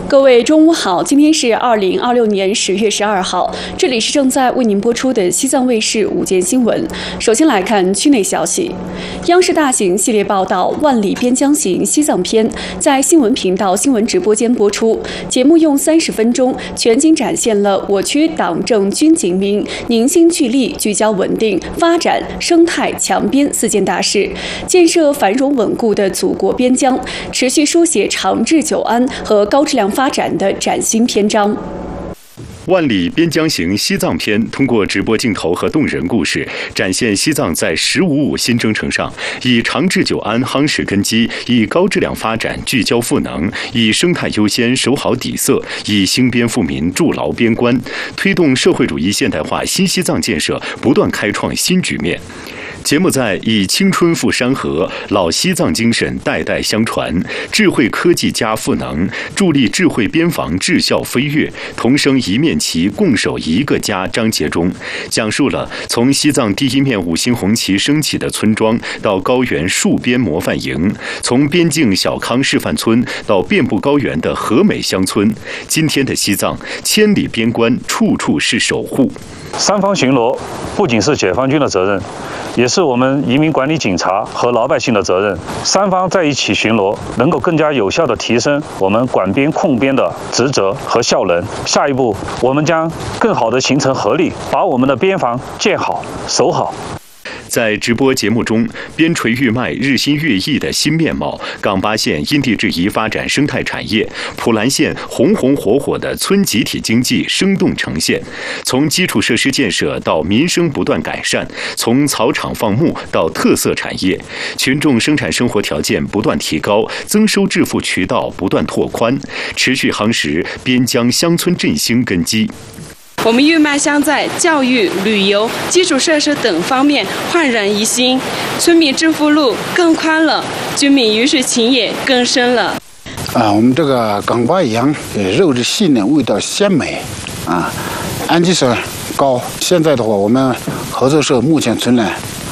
各位中午好，今天是2026年10月12号，这里是正在为您播出的西藏卫视午间新闻。首先来看区内消息，央视大型系列报道《万里边疆行·西藏篇》在新闻频道新闻直播间播出。节目用30分钟全景展现了我区党政军警民凝心聚力、聚焦稳定、发展、生态强边4件大事，建设繁荣稳固的祖国边疆，持续书写长治久安和高质量发展的崭新篇章。 万里边疆行西藏篇通过直播镜头和动人故事，展现西藏在“1555”新征程上，以长治久安夯实根基，以高质量发展聚焦赋能，以生态优先守好底色，以兴边富民筑牢边关，推动社会主义现代化新西藏建设不断开创新局面。节目在以青春赴山河、老西藏精神代代相传、智慧科技加赋能、助力智慧边防智效飞跃、同升一面旗、共守一个家章节中，讲述了从西藏第一面5星红旗升起的村庄到高原戍边模范营，从边境小康示范村到遍布高原的和美乡村。今天的西藏，千里边关，处处是守护。 三方巡逻不仅是解放军的责任，也是我们移民管理警察和老百姓的责任。三方在一起巡逻，能够更加有效地提升我们管边控边的职责和效能。下一步，我们将更好地形成合力，把我们的边防建好、守好。 在直播节目中，边陲玉麦日新月异的新面貌，岗巴县因地制宜发展生态产业，普兰县红红火火的村集体经济生动呈现。从基础设施建设到民生不断改善，从草场放牧到特色产业，群众生产生活条件不断提高，增收致富渠道不断拓宽，持续夯实边疆乡村振兴根基。 我们玉麦乡在教育、旅游、基础设施等方面焕然一新，村民致富路更宽了，居民鱼水情也更深了。 我们这个岗巴羊肉质细嫩，味道鲜美，氨基酸高。现在的话，我们合作社目前存了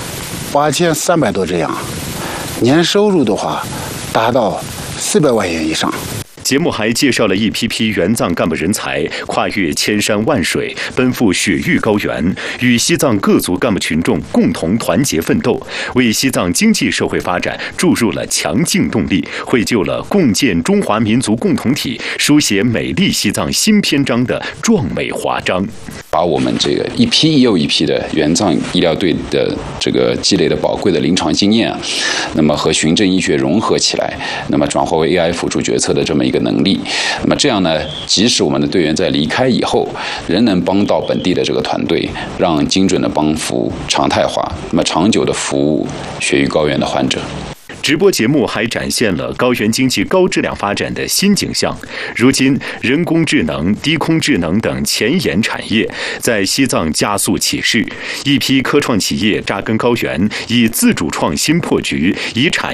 8300多只羊，年收入的话达到400万元以上。 节目还介绍了一批批援藏干部人才跨越千山万水，奔赴雪域高原，与西藏各族干部群众共同团结奋斗，为西藏经济社会发展注入了强劲动力，绘就了共建中华民族共同体、书写美丽西藏新篇章的壮美华章。 把我们这个一批又一批的援藏医疗队的这个积累的宝贵的临床经验那么和循证医学融合起来，那么转化为 AI 辅助决策的这么一个能力。那么这样呢，即使我们的队员在离开以后，仍能帮到本地的这个团队，让精准的帮扶常态化，那么长久的服务雪域高原的患者。 直播节目还展现了高原经济高质量发展的新景象。如今，人工智能、低空智能等前沿产业在西藏加速起势，一批科创企业扎根高原，以自主创新破局，以产